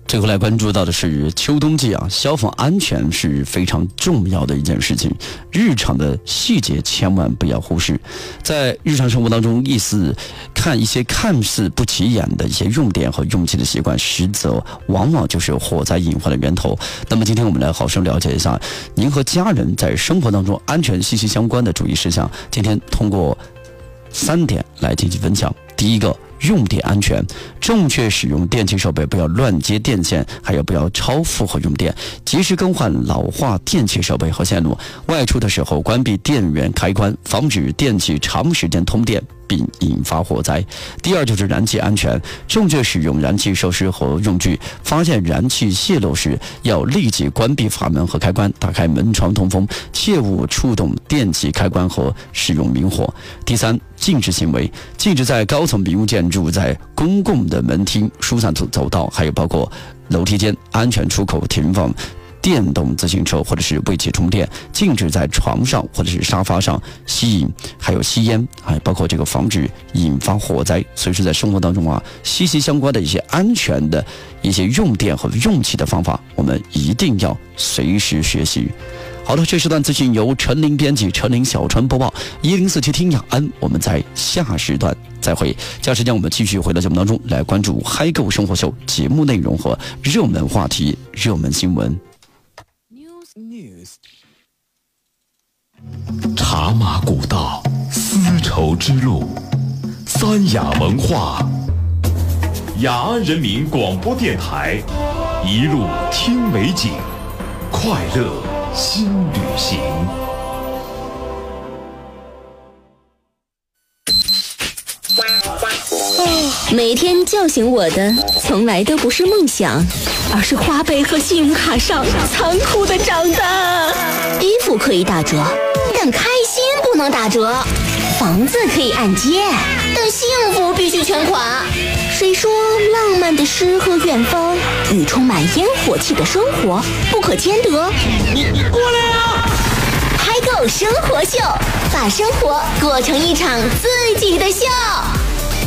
最后来关注到的是秋冬季消防安全是非常重要的一件事情，日常的细节千万不要忽视。在日常生活当中，看一些看似不起眼的一些用电和用气的习惯，实则往往就是火灾隐患的源头。那么今天我们来好生了解一下您和家人在生活当中安全息息相关的注意事项。今天通过3点来进行分享。第一个，用电安全，正确使用电器设备，不要乱接电线，还有不要超负荷用电，及时更换老化电器设备和线路。外出的时候关闭电源开关，防止电器长时间通电并引发火灾。第二就是燃气安全，正确使用燃气设施和用具，发现燃气泄漏时要立即关闭阀门和开关，打开门窗通风，切勿触动电器开关和使用明火。第三，禁止行为，禁止在高层民屋建筑、在公共的门厅、疏散走道，还有包括楼梯间安全出口停放电动自行车或者是为其充电，禁止在床上或者是沙发上吸饮，还有吸烟，还包括这个防止引发火灾。所以说在生活当中息息相关的一些安全的一些用电和用气的方法，我们一定要随时学习。好的，这时段资讯由陈琳编辑，陈琳、小川播报，1047听雅安，我们在下时段再会。接下时间我们继续回到节目当中来关注嗨购生活秀节目内容和热门话题、热门新闻。 茶马古道，丝绸之路，三雅文化，雅安人民广播电台，一路听美景，快乐新旅行。 每天叫醒我的从来都不是梦想，而是花呗和信用卡上残酷的账单。衣服可以打折，但开心不能打折；房子可以按揭，但幸福必须全款。谁说浪漫的诗和远方与充满烟火气的生活不可兼得？你过来啊！嗨购生活秀，把生活过成一场自己的秀。